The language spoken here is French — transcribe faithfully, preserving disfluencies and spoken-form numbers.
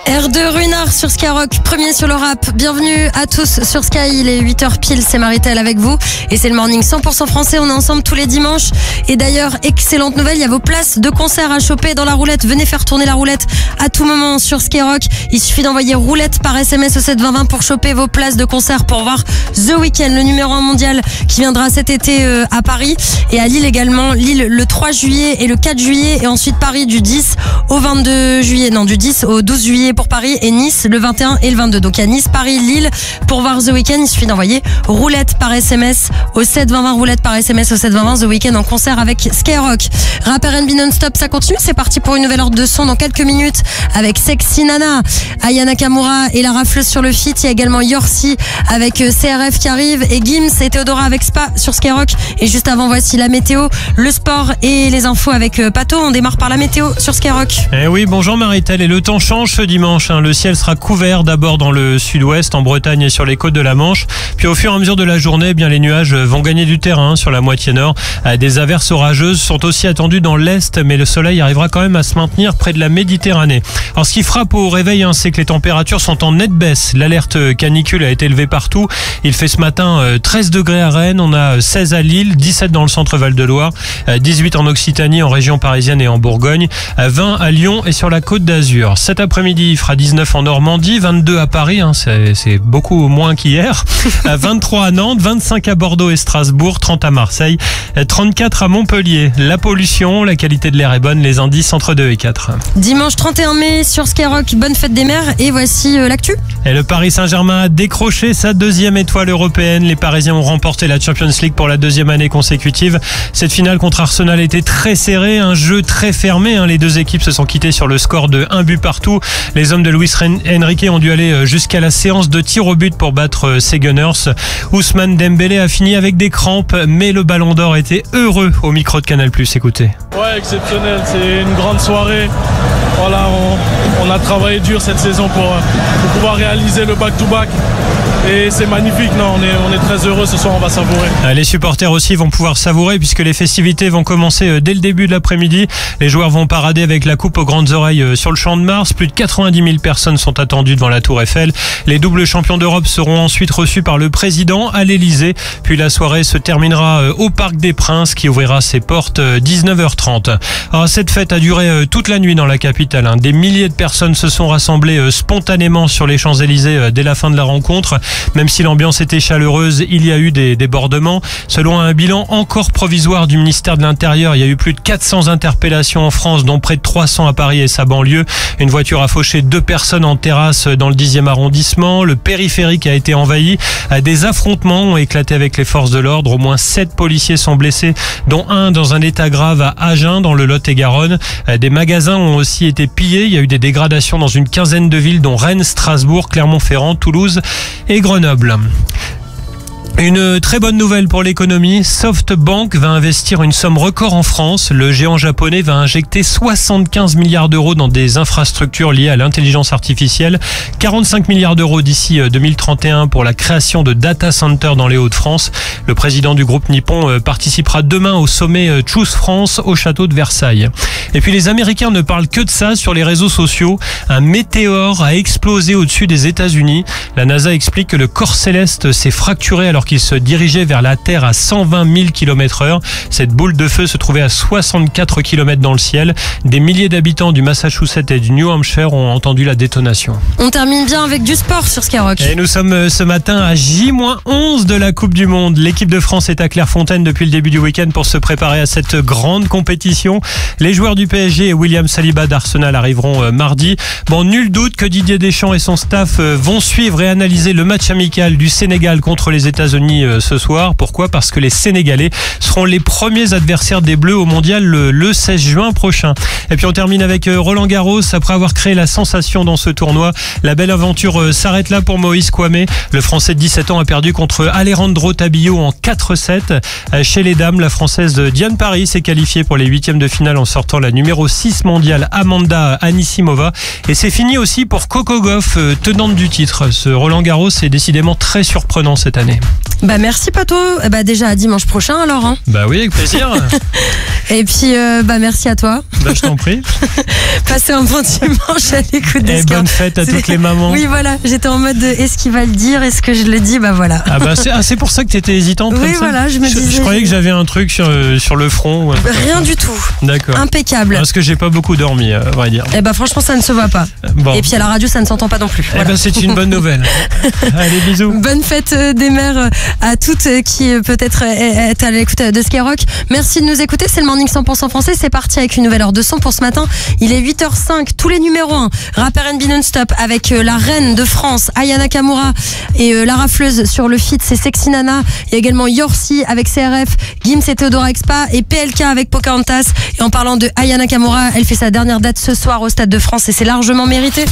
R deux Ruinart sur Skyrock, premier sur le rap. Bienvenue à tous sur Sky, il est huit heures pile, c'est Maritel avec vous. Et c'est le morning cent pour cent français, on est ensemble tous les dimanches. Et d'ailleurs, excellente nouvelle, il y a vos places de concert à choper dans la roulette. Venez faire tourner la roulette à tout moment sur Skyrock. Il suffit d'envoyer roulette par S M S au sept vingt vingt pour choper vos places de concert pour voir The Weeknd, le numéro un mondial qui viendra cet été euh, à Paris. Et à Lille également, Lille le trois juillet et le quatre juillet. Et ensuite Paris du dix au vingt-deux juillet, non du dix au douze juillet pour Paris, et Nice le vingt et un et le vingt-deux. Donc à Nice, Paris, Lille pour voir The Weeknd. Il suffit d'envoyer roulette par S M S au sept vingt vingt, roulette par S M S au sept vingt vingt. The Weeknd en concert avec Skyrock. Rap R and B non-stop, ça continue. C'est parti pour une nouvelle ordre de son dans quelques minutes avec Sexy Nana, Aya Nakamura et la rafleuse sur le feat. Il y a également Yorsi avec C R F qui arrive et Gims et Théodora avec Spa sur Skyrock. Et juste avant, voici la météo, le sport et les infos avec Pato. On démarre par la météo sur Skyrock. Eh oui, bonjour Maritel. Et le temps change ce dimanche. Hein. Le ciel sera couvert d'abord dans le sud-ouest, en Bretagne et sur les côtes de la Manche. Puis au fur et à mesure de la journée, eh bien les nuages vont gagner du terrain sur la moitié nord. Des averses orageuses sont aussi attendues dans l'est, mais le soleil arrivera quand même à se maintenir près de la Méditerranée. Alors ce qui frappe au réveil, hein, c'est que les températures sont en nette baisse. L'alerte canicule a été élevée partout. Il fait ce matin treize degrés à Rennes, on a seize à Lille, dix-sept dans le centre Val-de-Loire, dix-huit en Occitanie, en région parisienne et en Bourgogne, vingt à Lyon et sur la côte d'Azur. Cet après-midi, il fera dix-neuf en Normandie, vingt-deux à Paris, hein, c'est, c'est beaucoup moins qu'hier, vingt-trois à Nantes, vingt-cinq à Bordeaux et Strasbourg, trente à Marseille, trente-quatre à Montpellier. La pollution, la qualité de l'air est bonne, les indices entre deux et quatre. Dimanche trente et un mai sur Skyrock, bonne fête des mères et voici euh, l'actu. Et le Paris Saint-Germain a décroché sa deuxième étoile européenne. Les Parisiens ont remporté la Champions League pour la deuxième année consécutive. Cette finale contre Arsenal était très serrée, un jeu très fermé. Hein. Les deux équipes se sont quittées sur le score de un but partout. Les hommes de Luis Enrique ont dû aller jusqu'à la séance de tir au but pour battre ces Gunners. Ousmane Dembélé a fini avec des crampes, mais le Ballon d'Or était heureux au micro de Canal plus. Écoutez. Ouais, exceptionnel, c'est une grande soirée. Voilà, on, on a travaillé dur cette saison pour, pour pouvoir réaliser le back-to-back. Et c'est magnifique, non, on est, on est très heureux ce soir, on va savourer. Les supporters aussi vont pouvoir savourer puisque les festivités vont commencer dès le début de l'après-midi. Les joueurs vont parader avec la coupe aux grandes oreilles sur le Champ de Mars. Plus de quatre-vingt-dix mille personnes sont attendues devant la Tour Eiffel. Les doubles champions d'Europe seront ensuite reçus par le président à l'Elysée. Puis la soirée se terminera au Parc des Princes qui ouvrira ses portes dix-neuf heures trente. Alors, cette fête a duré toute la nuit dans la capitale. Des milliers de personnes se sont rassemblées spontanément sur les Champs-Élysées dès la fin de la rencontre. Même si l'ambiance était chaleureuse, il y a eu des débordements. Selon un bilan encore provisoire du ministère de l'Intérieur, il y a eu plus de quatre cents interpellations en France, dont près de trois cents à Paris et sa banlieue. Une voiture a fauché deux personnes en terrasse dans le dixième arrondissement. Le périphérique a été envahi. Des affrontements ont éclaté avec les forces de l'ordre. Au moins sept policiers sont blessés, dont un dans un état grave à Agen, dans le Lot-et-Garonne. Des magasins ont aussi été pillés. Il y a eu des dégradations dans une quinzaine de villes, dont Rennes, Strasbourg, Clermont-Ferrand, Toulouse et Grenoble. Une très bonne nouvelle pour l'économie, SoftBank va investir une somme record en France. Le géant japonais va injecter soixante-quinze milliards d'euros dans des infrastructures liées à l'intelligence artificielle, quarante-cinq milliards d'euros d'ici deux mille trente et un pour la création de data centers dans les Hauts-de-France. Le président du groupe nippon participera demain au sommet Choose France au château de Versailles. Et puis les Américains ne parlent que de ça sur les réseaux sociaux. Un météore a explosé au-dessus des États-Unis. La NASA explique que le corps céleste s'est fracturé alors qu'il se dirigeait vers la Terre à cent vingt mille kilomètres heure. Cette boule de feu se trouvait à soixante-quatre kilomètres dans le ciel. Des milliers d'habitants du Massachusetts et du New Hampshire ont entendu la détonation. On termine bien avec du sport sur Skyrock. Et nous sommes ce matin à J onze de la Coupe du Monde. L'équipe de France est à Clairefontaine depuis le début du week-end pour se préparer à cette grande compétition. Les joueurs du P S G et William Saliba d'Arsenal arriveront mardi. Bon, nul doute que Didier Deschamps et son staff vont suivre et analyser le match amical du Sénégal contre les États-Unis ce soir. Pourquoi ? Parce que les Sénégalais seront les premiers adversaires des Bleus au Mondial le, le seize juin prochain. Et puis on termine avec Roland Garros. Après avoir créé la sensation dans ce tournoi, la belle aventure s'arrête là pour Moïse Kouamé. Le Français de dix-sept ans a perdu contre Alejandro Tabillo en quatre sept. Chez les dames, la Française Diane Paris s'est qualifiée pour les huitièmes de finale en sortant la numéro six mondiale Amanda Anisimova. Et c'est fini aussi pour Coco Gauff, euh, tenante du titre. Ce Roland Garros est décidément très surprenant cette année. Bah merci Pato, bah déjà à dimanche prochain alors. Hein. Bah oui, avec plaisir. Et puis euh, bah merci à toi. Bah je t'en prie. Passez un bon dimanche à l'écoute de Et bonne fête à toutes les mamans. Oui voilà, j'étais en mode de, est-ce qu'il va le dire, est-ce que je le dis, bah voilà. Ah bah c'est, ah, c'est pour ça que t'étais hésitante. Oui comme ça. voilà, je me disais. Je, je croyais que j'avais un truc sur, euh, sur le front. Ou un truc Rien comme ça. du tout. D'accord. Impeccable. Parce que j'ai pas beaucoup dormi, à vrai dire. Et bah franchement ça ne se voit pas. Bon. Et puis à la radio ça ne s'entend pas non plus. Eh Voilà. ben c'est une bonne nouvelle. Allez, bisous. Bonne fête des mères à toutes qui peut-être est à l'écoute de Skyrock. Merci de nous écouter, c'est le Morning cent pour cent français. C'est parti avec une nouvelle heure de son pour ce matin. Il est huit heures cinq, tous les numéros un. Rapper N B non-stop avec la reine de France, Aya Nakamura, et la rafleuse sur le feat, c'est Sexy Nana. Il y a également Yorsi avec C R F, Gims et Theodora Expa, et P L K avec Pocahontas. Et en parlant de Aya Nakamura, elle fait sa dernière date ce soir au Stade de France et c'est largement mérité.